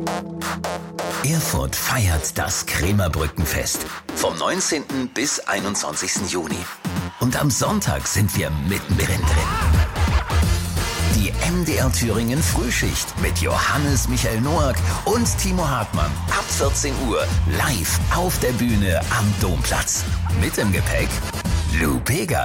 Erfurt feiert das Krämerbrückenfest vom 19. bis 21. Juni. Und am Sonntag sind wir mittendrin drin. Die MDR Thüringen Frühschicht mit Johannes Michael Noack und Timo Hartmann ab 14 Uhr live auf der Bühne am Domplatz. Mit im Gepäck Lou Bega.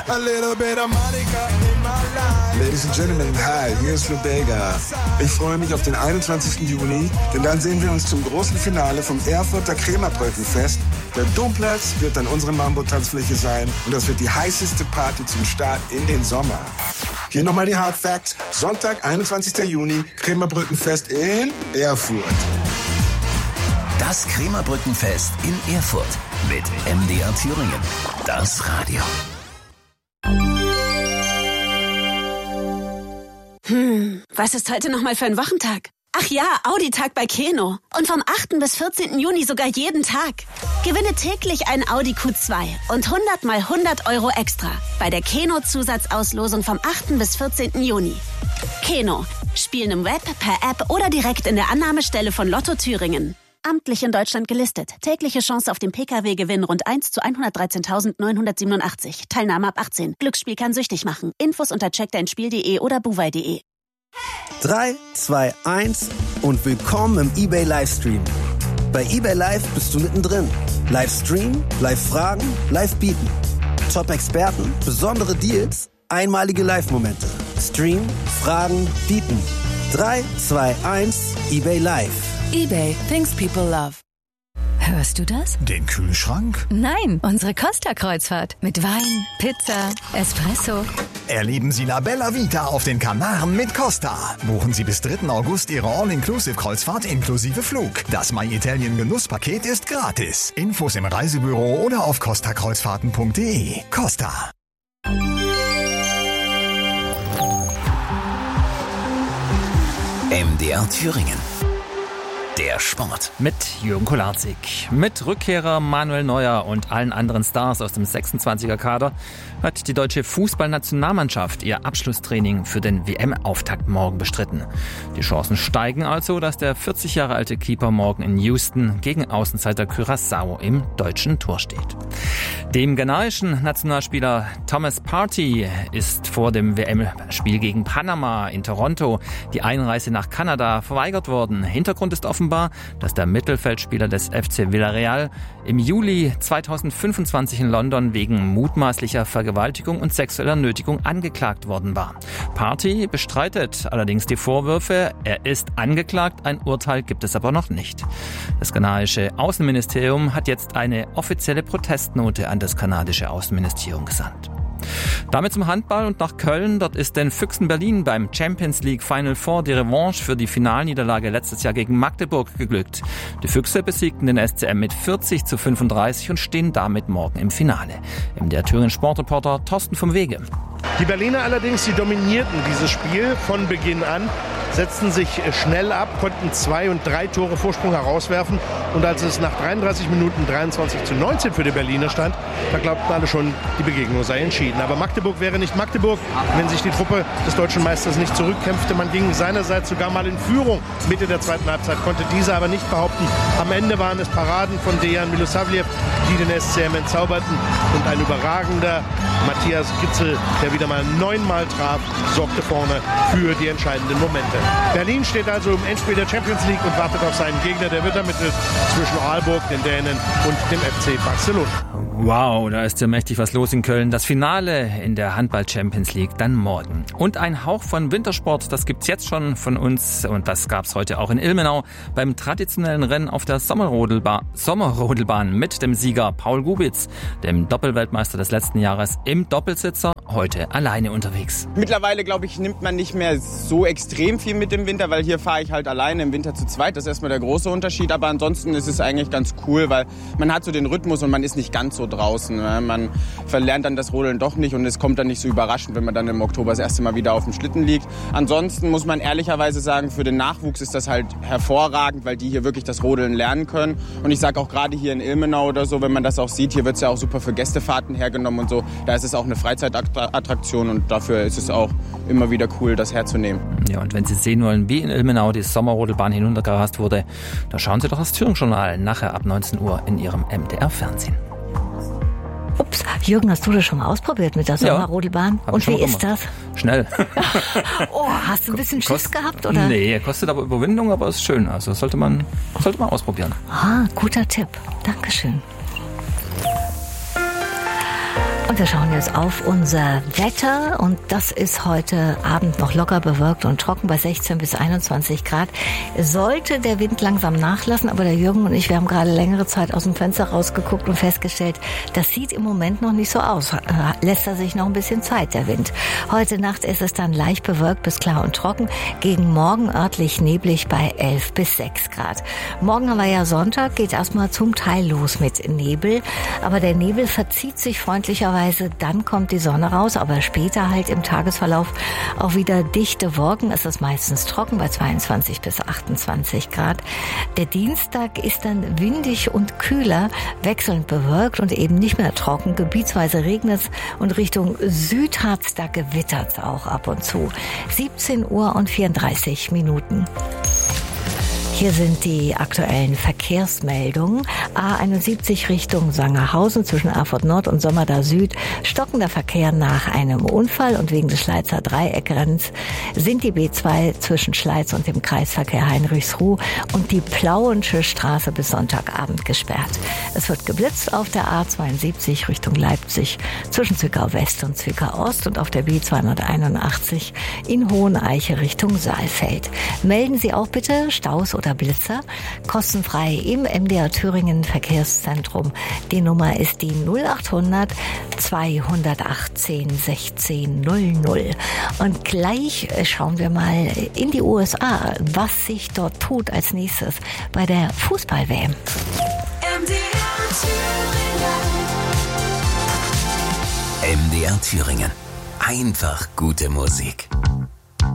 Ladies and Gentlemen, hi, hier ist Lou Bega. Ich freue mich auf den 21. Juni, denn dann sehen wir uns zum großen Finale vom Erfurter Krämerbrückenfest. Der Domplatz wird dann unsere Mambo-Tanzfläche sein und das wird die heißeste Party zum Start in den Sommer. Hier nochmal die Hard Facts. Sonntag, 21. Juni, Krämerbrückenfest in Erfurt. Das Krämerbrückenfest in Erfurt mit MDR Thüringen. Das Radio. Was ist heute nochmal für ein Wochentag? Ach ja, Audi-Tag bei Keno. Und vom 8. bis 14. Juni sogar jeden Tag. Gewinne täglich ein Audi Q2 und 100 mal 100 Euro extra bei der Keno-Zusatzauslosung vom 8. bis 14. Juni. Keno. Spielen im Web, per App oder direkt in der Annahmestelle von Lotto Thüringen. Amtlich in Deutschland gelistet. Tägliche Chance auf den Pkw-Gewinn rund 1 zu 113.987. Teilnahme ab 18. Glücksspiel kann süchtig machen. Infos unter checkdeinspiel.de oder buwei.de. 3, 2, 1 und willkommen im eBay Livestream. Bei eBay Live bist du mittendrin. Livestream, Live-Fragen, Live-Bieten. Top-Experten, besondere Deals, einmalige Live-Momente. Stream, Fragen, Bieten. 3, 2, 1, eBay Live. eBay, things people love. Hörst du das? Den Kühlschrank? Nein, unsere Costa-Kreuzfahrt. Mit Wein, Pizza, Espresso. Erleben Sie La Bella Vita auf den Kanaren mit Costa. Buchen Sie bis 3. August Ihre All-Inclusive-Kreuzfahrt inklusive Flug. Das My Italien Genusspaket ist gratis. Infos im Reisebüro oder auf costakreuzfahrten.de. Costa. MDR Thüringen. Der Sport. Mit Jürgen Kolarczyk, mit Rückkehrer Manuel Neuer und allen anderen Stars aus dem 26er-Kader hat die deutsche Fußballnationalmannschaft ihr Abschlusstraining für den WM-Auftakt morgen bestritten. Die Chancen steigen also, dass der 40 Jahre alte Keeper morgen in Houston gegen Außenseiter Curaçao im deutschen Tor steht. Dem ghanaischen Nationalspieler Thomas Partey ist vor dem WM-Spiel gegen Panama in Toronto die Einreise nach Kanada verweigert worden. Hintergrund ist offenbar, dass der Mittelfeldspieler des FC Villarreal im Juli 2025 in London wegen mutmaßlicher Vergewaltigung und sexueller Nötigung angeklagt worden war. Partey bestreitet allerdings die Vorwürfe. Er ist angeklagt, ein Urteil gibt es aber noch nicht. Das ghanaische Außenministerium hat jetzt eine offizielle Protestnote an das kanadische Außenministerium gesandt. Damit zum Handball und nach Köln. Dort ist den Füchsen Berlin beim Champions League Final Four die Revanche für die Finalniederlage letztes Jahr gegen Magdeburg geglückt. Die Füchse besiegten den SCM mit 40-35 und stehen damit morgen im Finale. Der Thüringen Sportreporter Thorsten vom Wege. Die Berliner allerdings, die dominierten dieses Spiel von Beginn an, setzten sich schnell ab, konnten 2 und 3 Tore Vorsprung herauswerfen. Und als es nach 33 Minuten 23-19 für die Berliner stand, da glaubten alle schon, die Begegnung sei entschieden. Aber Magdeburg wäre nicht Magdeburg, wenn sich die Truppe des deutschen Meisters nicht zurückkämpfte. Man ging seinerseits sogar mal in Führung. Mitte der zweiten Halbzeit konnte diese aber nicht behaupten. Am Ende waren es Paraden von Dejan Milosavljev, die den SCM entzauberten. Und ein überragender Matthias Gitzel, der wieder mal 9-mal traf, sorgte vorne für die entscheidenden Momente. Berlin steht also im Endspiel der Champions League und wartet auf seinen Gegner. Der wird ermittelt zwischen Aalborg, den Dänen und dem FC Barcelona. Wow, da ist ja mächtig was los in Köln. Das Finale in der Handball-Champions League dann morgen. Und ein Hauch von Wintersport, das gibt's jetzt schon von uns. Und das gab's heute auch in Ilmenau beim traditionellen Rennen auf der Sommerrodelbahn mit dem Sieger Paul Gubitz, dem Doppelweltmeister des letzten Jahres im Doppelsitzer, heute alleine unterwegs. Mittlerweile, glaube ich, nimmt man nicht mehr so extrem viel mit im Winter, weil hier fahre ich halt alleine, im Winter zu zweit. Das ist erstmal der große Unterschied. Aber ansonsten ist es eigentlich ganz cool, weil man hat so den Rhythmus und man ist nicht ganz so draußen. Man verlernt dann das Rodeln doch nicht und es kommt dann nicht so überraschend, wenn man dann im Oktober das erste Mal wieder auf dem Schlitten liegt. Ansonsten muss man ehrlicherweise sagen, für den Nachwuchs ist das halt hervorragend, weil die hier wirklich das Rodeln lernen können. Und ich sage auch gerade hier in Ilmenau oder so, wenn man das auch sieht, hier wird es ja auch super für Gästefahrten hergenommen und so. Da ist es auch eine Freizeitaktivität Hauptattraktion und dafür ist es auch immer wieder cool, das herzunehmen. Ja, und wenn Sie sehen wollen, wie in Ilmenau die Sommerrodelbahn hinuntergerast wurde, dann schauen Sie doch das Thüringen-Journal nachher ab 19 Uhr in Ihrem MDR-Fernsehen. Ups, Jürgen, hast du das schon mal ausprobiert mit der Sommerrodelbahn? Ja, und wie ist das? Schnell. Oh, hast du ein bisschen Schiss gehabt, oder? Nee, kostet aber Überwindung, aber ist schön. Also sollte man ausprobieren. Ah, guter Tipp. Dankeschön. Und wir schauen jetzt auf unser Wetter und das ist heute Abend noch locker bewölkt und trocken bei 16 bis 21 Grad. Sollte der Wind langsam nachlassen, aber der Jürgen und ich, wir haben gerade längere Zeit aus dem Fenster rausgeguckt und festgestellt, das sieht im Moment noch nicht so aus. Lässt er sich noch ein bisschen Zeit, der Wind. Heute Nacht ist es dann leicht bewölkt bis klar und trocken, gegen morgen örtlich neblig bei 11 bis 6 Grad. Morgen haben wir ja Sonntag, geht erstmal zum Teil los mit Nebel, aber der Nebel verzieht sich freundlicherweise. Dann kommt die Sonne raus, aber später halt im Tagesverlauf auch wieder dichte Wolken. Es ist meistens trocken bei 22 bis 28 Grad. Der Dienstag ist dann windig und kühler, wechselnd bewölkt und eben nicht mehr trocken. Gebietsweise regnet es und Richtung Südharz, da gewittert es auch ab und zu. 17 Uhr und 34 Minuten. Hier sind die aktuellen Verkehrsmeldungen. A71 Richtung Sangerhausen zwischen Erfurt Nord und Sommerda Süd. Stockender Verkehr nach einem Unfall und wegen des Schleizer Dreieckrenns sind die B2 zwischen Schleiz und dem Kreisverkehr Heinrichsruh und die Plauensche Straße bis Sonntagabend gesperrt. Es wird geblitzt auf der A72 Richtung Leipzig zwischen Zwickau West und Zwickau Ost und auf der B281 in Hoheneiche Richtung Saalfeld. Melden Sie auch bitte Staus oder Blitzer, kostenfrei im MDR Thüringen Verkehrszentrum. Die Nummer ist die 0800 218 16 00. Und gleich schauen wir mal in die USA, was sich dort tut als nächstes bei der Fußball-WM. MDR Thüringen. Einfach gute Musik.